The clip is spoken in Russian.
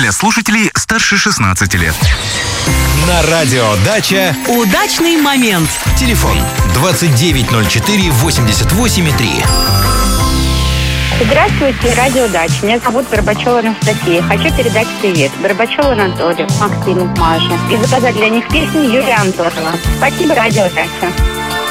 для слушателей старше 16 лет. На радио «Дача» удачный момент. Телефон 2904-88,3. Здравствуйте, радио «Дача». Меня зовут Горбачева Анастасия. Хочу передать привет Горбачеву Анатолию, Максиму, Маше и заказать для них песню Юрия Антонова. Спасибо, радио «Дача».